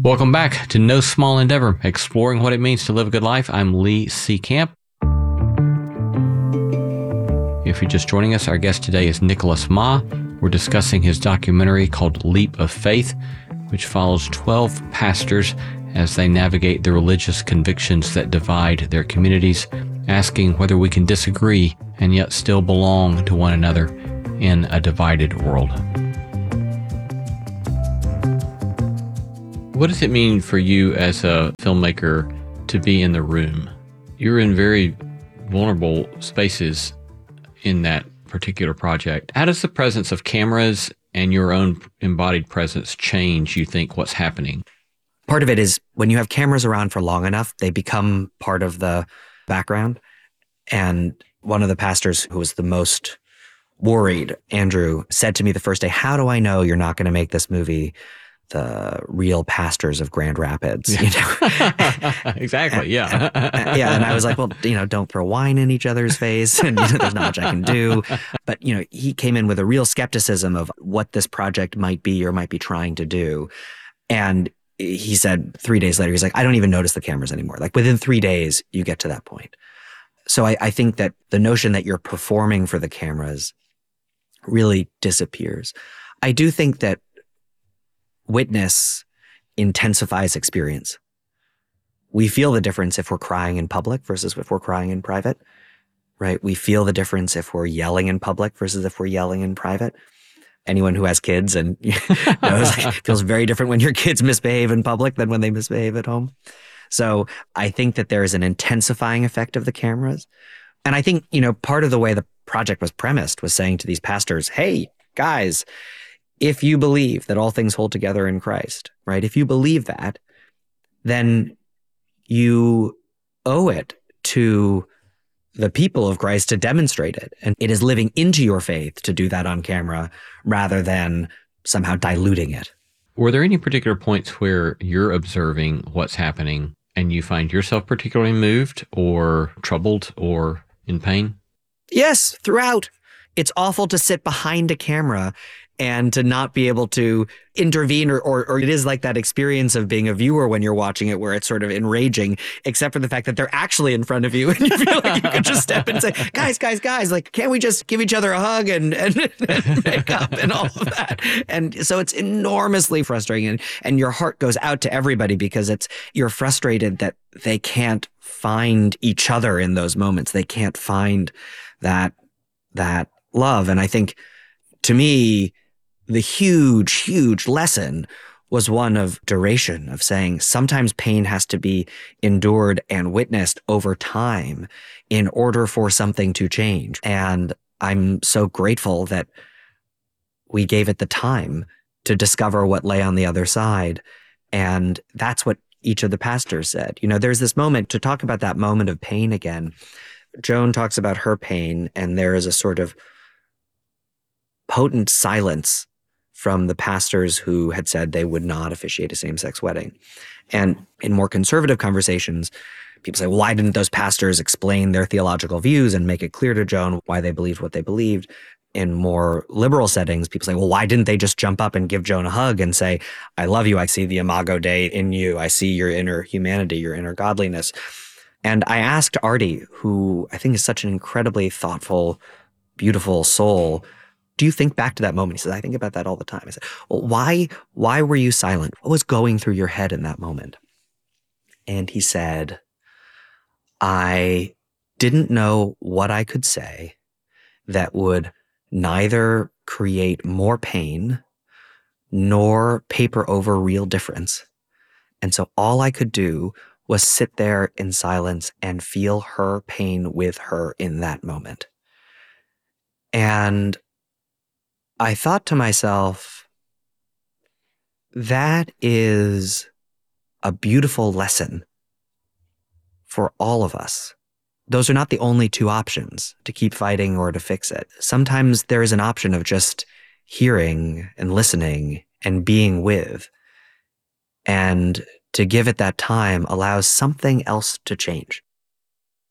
Welcome back to No Small Endeavor, exploring what it means to live a good life. I'm Lee C. Camp. If you're just joining us, our guest today is Nicholas Ma. We're discussing his documentary called Leap of Faith, which follows 12 pastors as they navigate the religious convictions that divide their communities, asking whether we can disagree and yet still belong to one another in a divided world. What does it mean for you as a filmmaker to be in the room? You're in very vulnerable spaces in that particular project. How does the presence of cameras and your own embodied presence change, you think, what's happening? Part of it is when you have cameras around for long enough, they become part of the background. And one of the pastors who was the most worried, Andrew, said to me the first day, "How do I know you're not going to make this movie the Real Pastors of Grand Rapids?" You know? Exactly, yeah. Yeah, and I was like, well, don't throw wine in each other's face, and there's not much I can do. But, he came in with a real skepticism of what this project might be or might be trying to do. And he said 3 days later, he's like, I don't even notice the cameras anymore. Like within 3 days, you get to that point. So I think that the notion that you're performing for the cameras really disappears. I do think that witness intensifies experience. We feel the difference if we're crying in public versus if we're crying in private, right? We feel the difference if we're yelling in public versus if we're yelling in private. Anyone who has kids and knows it feels very different when your kids misbehave in public than when they misbehave at home. So I think that there is an intensifying effect of the cameras. And I think, part of the way the project was premised was saying to these pastors, hey, guys, if you believe that all things hold together in Christ, right? If you believe that, then you owe it to the people of Christ to demonstrate it. And it is living into your faith to do that on camera rather than somehow diluting it. Were there any particular points where you're observing what's happening and you find yourself particularly moved or troubled or in pain? Yes, throughout. It's awful to sit behind a camera and to not be able to intervene or it is like that experience of being a viewer when you're watching it where it's sort of enraging, except for the fact that they're actually in front of you and you feel like you could just step in and say, guys, like, can't we just give each other a hug and make up and all of that? And so it's enormously frustrating and your heart goes out to everybody because you're frustrated that they can't find each other in those moments. They can't find that love. And I think to me, the huge lesson was one of duration, of saying sometimes pain has to be endured and witnessed over time in order for something to change. And I'm so grateful that we gave it the time to discover what lay on the other side. And that's what each of the pastors said. There's this moment, to talk about that moment of pain again, Joan talks about her pain, and there is a sort of potent silence from the pastors who had said they would not officiate a same-sex wedding. And in more conservative conversations, people say, well, why didn't those pastors explain their theological views and make it clear to Joan why they believed what they believed? In more liberal settings, people say, well, why didn't they just jump up and give Joan a hug and say, I love you, I see the imago Dei in you, I see your inner humanity, your inner godliness. And I asked Artie, who I think is such an incredibly thoughtful, beautiful soul, do you think back to that moment? He says, I think about that all the time. I said, well, why were you silent? What was going through your head in that moment? And he said, I didn't know what I could say that would neither create more pain nor paper over real difference. And so all I could do was sit there in silence and feel her pain with her in that moment. And I thought to myself, that is a beautiful lesson for all of us. Those are not the only two options, to keep fighting or to fix it. Sometimes there is an option of just hearing and listening and being with. And to give it that time allows something else to change.